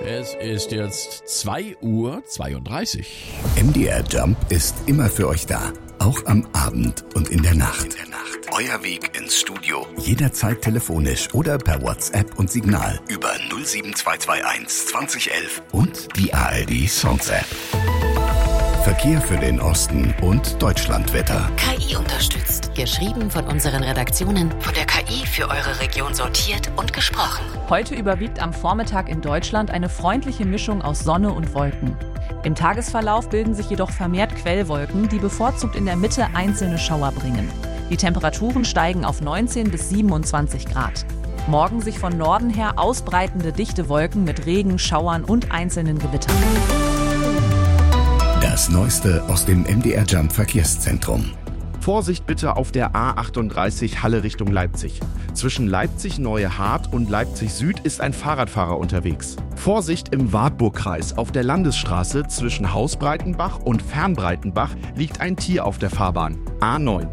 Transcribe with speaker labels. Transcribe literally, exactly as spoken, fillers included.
Speaker 1: Es ist jetzt zwei Uhr zweiunddreißig.
Speaker 2: M D R Jump ist immer für euch da. Auch am Abend und in der Nacht. In der Nacht. Euer Weg ins Studio. Jederzeit telefonisch oder per WhatsApp und Signal. Über null sieben zwei zwei eins zwanzig elf und die A R D Songs App. Verkehr für den Osten und Deutschlandwetter.
Speaker 3: K I unterstützt. Geschrieben von unseren Redaktionen. Von der K I für eure Region sortiert und gesprochen.
Speaker 4: Heute überwiegt am Vormittag in Deutschland eine freundliche Mischung aus Sonne und Wolken. Im Tagesverlauf bilden sich jedoch vermehrt Quellwolken, die bevorzugt in der Mitte einzelne Schauer bringen. Die Temperaturen steigen auf neunzehn bis siebenundzwanzig Grad. Morgen sich von Norden her ausbreitende dichte Wolken mit Regen, Schauern und einzelnen Gewittern.
Speaker 2: Das Neueste aus dem M D R Jump Verkehrszentrum.
Speaker 5: Vorsicht bitte auf der A achtunddreißig Halle Richtung Leipzig. Zwischen Leipzig-Neue-Hart und Leipzig-Süd ist ein Fahrradfahrer unterwegs. Vorsicht im Wartburgkreis. Auf der Landesstraße zwischen Hausbreitenbach und Fernbreitenbach liegt ein Tier auf der Fahrbahn. A neun.